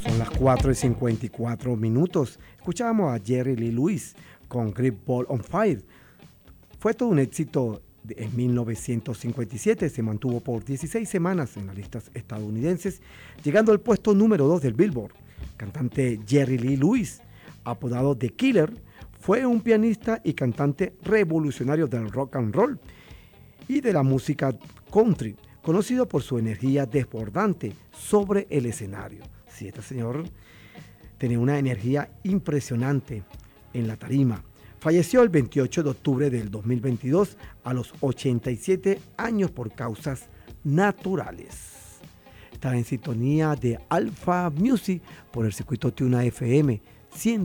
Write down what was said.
Son las 4:54. Escuchábamos a Jerry Lee Lewis con Great Ball on Fire. Fue todo un éxito en 1957. Se mantuvo por 16 semanas en las listas estadounidenses, llegando al puesto número 2 del Billboard. Cantante Jerry Lee Lewis, apodado The Killer, fue un pianista y cantante revolucionario del rock and roll y de la música country, conocido por su energía desbordante sobre el escenario. Sí, este señor tenía una energía impresionante en la tarima. Falleció el 28 de octubre del 2022 a los 87 años por causas naturales. Estaba en sintonía de Alpha Music por el circuito Tuna FM